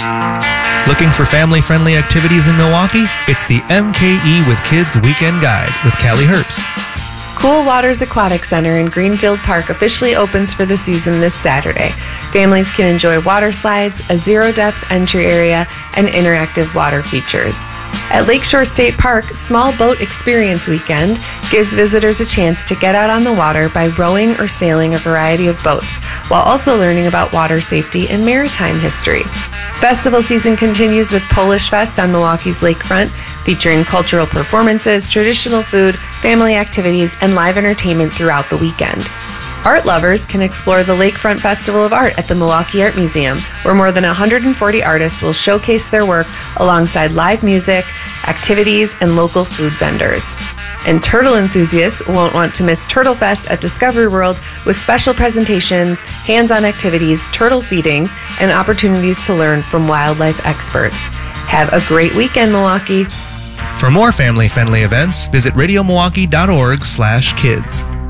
Looking for family-friendly activities in Milwaukee? It's the MKE with Kids Weekend Guide with Callie Herbst. Cool Waters Aquatic Center in Greenfield Park officially opens for the season this Saturday. Families can enjoy water slides, a zero-depth entry area, and interactive water features. At Lakeshore State Park, Small Boat Experience Weekend gives visitors a chance to get out on the water by rowing or sailing a variety of boats, while also learning about water safety and maritime history. Festival season continues with Polish Fest on Milwaukee's lakefront, featuring cultural performances, traditional food, family activities, and live entertainment throughout the weekend. Art lovers can explore the Lakefront Festival of Art at the Milwaukee Art Museum, where more than 140 artists will showcase their work alongside live music, activities, and local food vendors. And turtle enthusiasts won't want to miss Turtle Fest at Discovery World with special presentations, hands-on activities, turtle feedings, and opportunities to learn from wildlife experts. Have a great weekend, Milwaukee. For more family-friendly events, visit radiomilwaukee.org/kids.